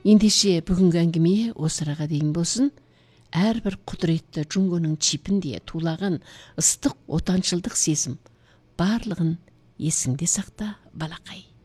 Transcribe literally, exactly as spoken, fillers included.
Ендеше бүгінгі әңгіме осыраға дейін болсын. Әрбір құдіретті Джунгоның чипінде тулаған ыстық отаншылдық сезім барлығын есіңде сақта, балақай.